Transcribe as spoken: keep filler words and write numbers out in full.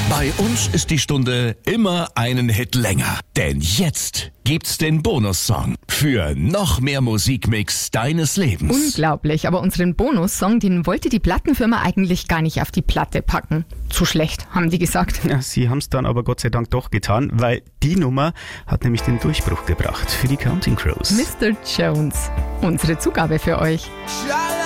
Bei uns ist die Stunde immer einen Hit länger. Denn jetzt gibt's den Bonussong für noch mehr Musikmix deines Lebens. Unglaublich, aber unseren Bonussong, den wollte die Plattenfirma eigentlich gar nicht auf die Platte packen. Zu schlecht, haben die gesagt. Ja, sie haben es dann aber Gott sei Dank doch getan, weil die Nummer hat nämlich den Durchbruch gebracht für die Counting Crows. Mister Jones, unsere Zugabe für euch. Schala